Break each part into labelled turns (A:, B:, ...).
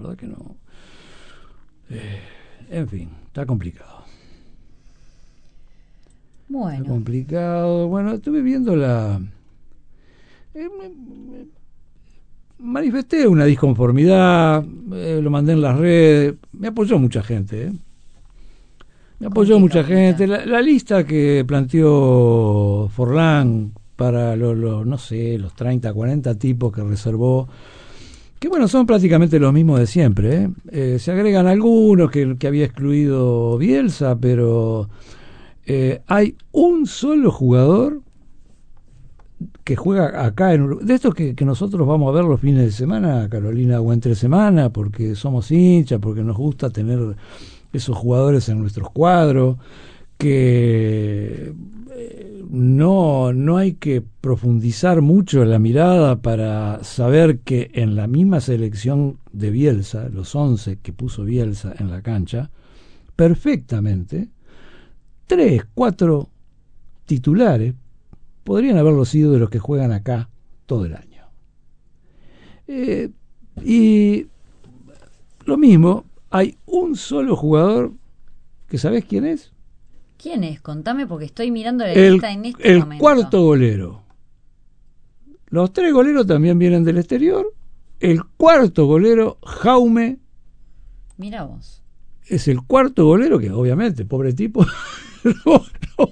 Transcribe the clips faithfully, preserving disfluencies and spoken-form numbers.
A: verdad que no. Eh, en fin, está complicado.
B: Bueno.
A: Está complicado. Bueno, estuve viendo la... Eh, me, me, manifesté una disconformidad, eh, lo mandé en las redes, me apoyó mucha gente, ¿eh? Me apoyó mucha gente. La, la lista que planteó Forlán para los, lo, no sé, los treinta, cuarenta tipos que reservó, que bueno, son prácticamente los mismos de siempre, ¿eh? Eh, se agregan algunos que, que había excluido Bielsa, pero eh, hay un solo jugador que juega acá en Uruguay, de estos que, que nosotros vamos a ver los fines de semana, Carolina, o entre semana, porque somos hinchas, porque nos gusta tener esos jugadores en nuestros cuadros, que eh, no, no hay que profundizar mucho la mirada para saber que en la misma selección de Bielsa, los once que puso Bielsa en la cancha, perfectamente, tres, cuatro titulares podrían haberlo sido de los que juegan acá todo el año. Eh, y lo mismo, hay un solo jugador que ¿sabés quién es?
B: ¿Quién es? Contame porque estoy mirando la
A: el,
B: lista en este
A: el
B: momento.
A: El cuarto golero. Los tres goleros también vienen del exterior. El cuarto golero, Jaume.
B: Mira vos.
A: Es el cuarto golero que obviamente, pobre tipo, no, no,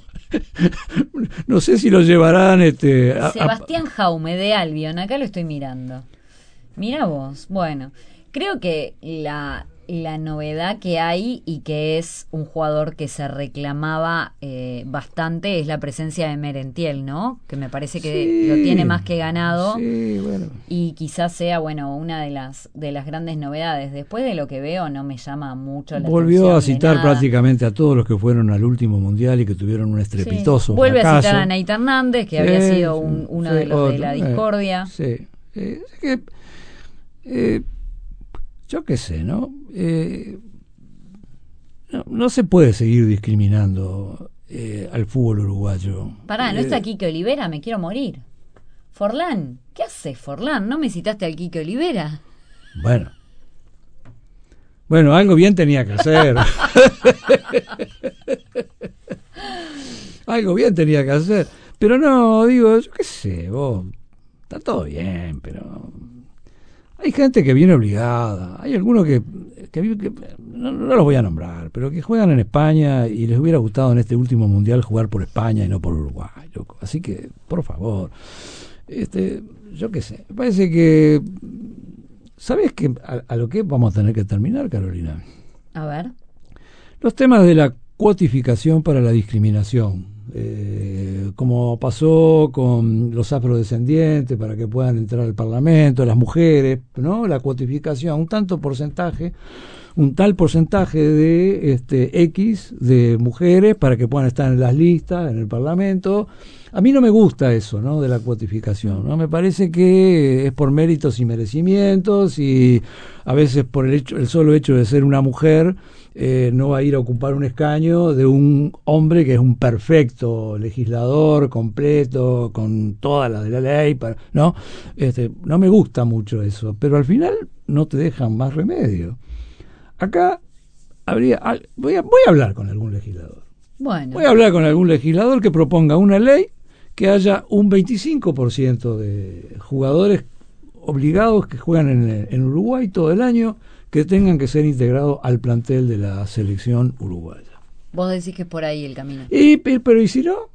A: no sé si lo llevarán este
B: a, Sebastián a... Jaume de Albion, acá lo estoy mirando. Mira vos, bueno, creo que la, la novedad que hay y que es un jugador que se reclamaba eh, bastante es la presencia de Merentiel, ¿no? Que me parece que sí, lo tiene más que ganado.
A: Sí, bueno.
B: Y quizás sea, bueno, una de las de las grandes novedades. Después de lo que veo no me llama mucho la
A: Volvió
B: atención.
A: a citar prácticamente a todos los que fueron al último mundial y que tuvieron un estrepitoso
B: sí. Vuelve
A: fracaso.
B: a citar a Nate Hernández, que sí, había sido un, uno sí, de los otro, de la discordia.
A: Eh, sí. Eh, es que eh, yo qué sé, ¿no? Eh, no, no se puede seguir discriminando eh, al fútbol uruguayo.
B: Pará, ¿no
A: eh,
B: está Quique Olivera? Me quiero morir. Forlán, ¿qué haces, Forlán? ¿No me citaste al Quique Olivera?
A: Bueno. Bueno, algo bien tenía que hacer. Algo bien tenía que hacer. Pero no, digo, yo qué sé, vos, está todo bien, pero... Hay gente que viene obligada, hay algunos que, que, que no, no los voy a nombrar, pero que juegan en España y les hubiera gustado en este último mundial jugar por España y no por Uruguay, loco. Así que, por favor, este, yo qué sé, me parece que, ¿sabes qué? A, a lo que vamos a tener que terminar, Carolina.
B: A ver.
A: Los temas de la cuotificación para la discriminación. Eh, como pasó con los afrodescendientes para que puedan entrar al Parlamento, las mujeres, ¿no? La cuotificación, un tanto porcentaje, un tal porcentaje de este X de mujeres para que puedan estar en las listas, en el Parlamento. A mí no me gusta eso, ¿no? De la cuotificación, ¿no? Me parece que es por méritos y merecimientos y a veces por el hecho, el solo hecho de ser una mujer. Eh, no va a ir a ocupar un escaño de un hombre que es un perfecto legislador, completo, con todas las de la ley, para, ¿no? Este, no me gusta mucho eso, pero al final no te dejan más remedio. Acá habría, voy a, voy a hablar con algún legislador.
B: Bueno.
A: Voy a hablar con algún legislador que proponga una ley que haya un veinticinco por ciento de jugadores obligados que juegan en, en Uruguay todo el año, que tengan que ser integrados al plantel de la selección uruguaya.
B: Vos decís que es por ahí el camino.
A: Y, pero ¿y si no?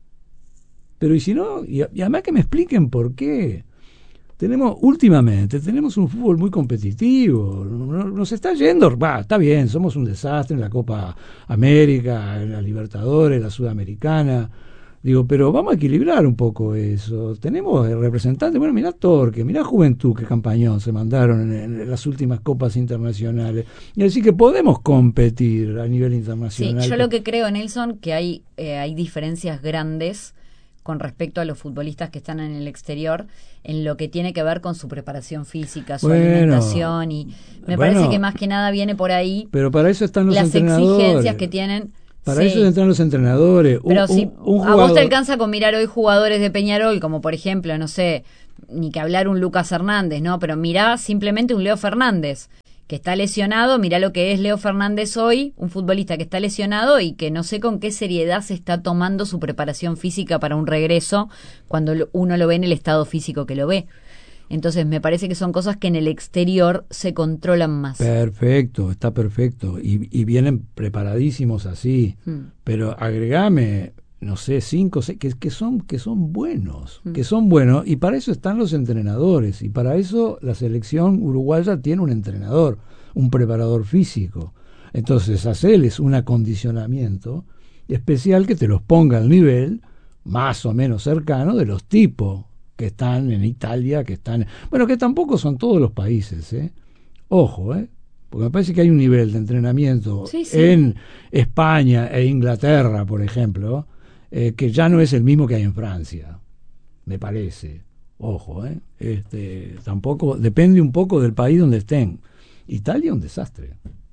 A: Pero ¿y si no? Y, y además que me expliquen por qué. Tenemos, últimamente, tenemos un fútbol muy competitivo. Nos está yendo, bah, está bien, somos un desastre en la Copa América, en la Libertadores, la Sudamericana. Digo, pero vamos a equilibrar un poco eso. Tenemos representantes, bueno, mirá Torque, mirá Juventud, qué campañón se mandaron en, en las últimas copas internacionales. Y así que podemos competir a nivel internacional.
B: Sí, yo lo que creo, Nelson, que hay, eh, hay diferencias grandes con respecto a los futbolistas que están en el exterior en lo que tiene que ver con su preparación física, su bueno, alimentación, y me bueno, parece que más que nada viene por ahí.
A: Pero para eso están los
B: las
A: entrenadores.
B: Exigencias que tienen.
A: Para
B: sí.
A: eso entran los entrenadores.
B: Pero
A: un,
B: si
A: un, un
B: a vos te alcanza con mirar hoy jugadores de Peñarol, como por ejemplo, no sé, ni que hablar un Lucas Hernández, ¿no? Pero mirá simplemente un Leo Fernández, que está lesionado, mirá lo que es Leo Fernández hoy, un futbolista que está lesionado y que no sé con qué seriedad se está tomando su preparación física para un regreso cuando uno lo ve en el estado físico que lo ve. Entonces me parece que son cosas que en el exterior se controlan más.
A: Perfecto, está perfecto. Y, y vienen preparadísimos así. Mm. Pero agregame, no sé, cinco, seis, que, que, son, que son buenos, mm. que son buenos. Y para eso están los entrenadores. Y para eso la selección uruguaya tiene un entrenador, un preparador físico. Entonces hacerles un acondicionamiento especial que te los ponga al nivel más o menos cercano de los tipos que están en Italia, que están... Bueno, que tampoco son todos los países, ¿eh? Ojo, ¿eh? Porque me parece que hay un nivel de entrenamiento sí, sí. en España e Inglaterra, por ejemplo, eh, que ya no es el mismo que hay en Francia, me parece. Ojo, ¿eh? Este, tampoco... Depende un poco del país donde estén. Italia es un desastre.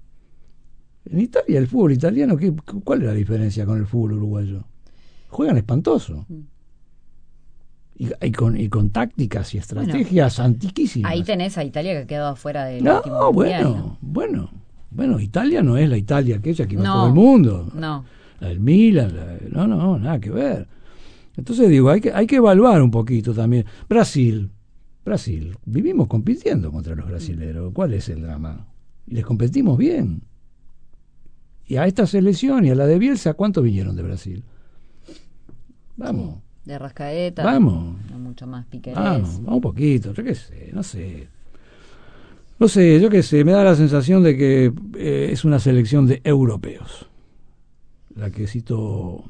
A: En Italia, el fútbol italiano, ¿qué, ¿cuál es la diferencia con el fútbol uruguayo? Juegan espantoso. Mm. Y, y, con, y con tácticas y estrategias bueno, antiquísimas.
B: Ahí tenés a Italia que ha quedado afuera del
A: no,
B: último
A: bueno,
B: mundial, ¿no? bueno,
A: bueno, Italia no es la Italia aquella que va
B: no,
A: todo el mundo.
B: No.
A: La del Milan, la, no, no, nada que ver. Entonces digo, hay que, hay que evaluar un poquito también. Brasil, Brasil, vivimos compitiendo contra los brasileros. ¿Cuál es el drama? Y les competimos bien. Y a esta selección y a la de Bielsa, ¿cuántos vinieron de Brasil? Vamos.
B: Sí. De Rascaeta.
A: Vamos.
B: No mucho más Piquerés.
A: Vamos, vamos un poquito, yo qué sé, no sé. No sé, yo qué sé, me da la sensación de que eh, es una selección de europeos. La que citó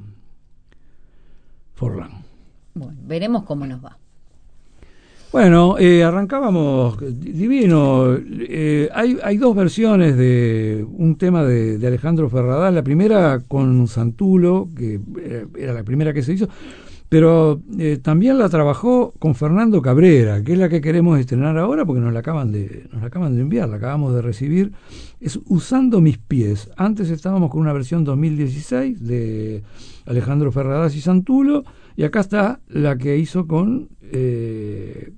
A: Forlán.
B: Bueno, veremos cómo nos va.
A: Bueno, eh, arrancábamos divino. Eh, hay, hay dos versiones de un tema de, de Alejandro Ferradal. La primera con Santulo, que eh, era la primera que se hizo. Pero eh, también la trabajó con Fernando Cabrera, que es la que queremos estrenar ahora porque nos la acaban de nos la acaban de enviar, la acabamos de recibir. Es Usando mis pies. Antes estábamos con una versión dos mil dieciséis de Alejandro Ferradas y Santulo, y acá está la que hizo con eh,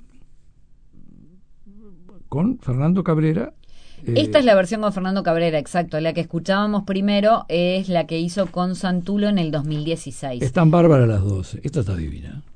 A: con Fernando Cabrera.
B: Esta es la versión con Fernando Cabrera, exacto. La que escuchábamos primero es la que hizo con Santulo en el dos mil dieciséis.
A: Están bárbaras las dos. Esta está divina.